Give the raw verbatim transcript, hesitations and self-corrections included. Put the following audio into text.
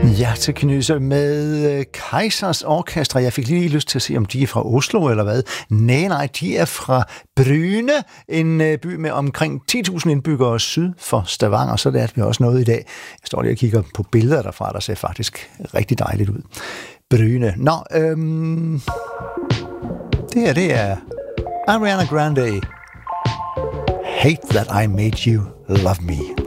Hjerteknuse med Kaizers Orkestra. Jeg fik lige lyst til at se, om de er fra Oslo eller hvad. Nej, nej, de er fra Bryne, en by med omkring ti tusind indbyggere syd for Stavanger. Så lærte vi også noget i dag. Jeg står lige og kigger på billeder derfra, der ser faktisk rigtig dejligt ud. Bryne. Nå, øhm, det her, det er Ariana Grande. Hate that I made you love me.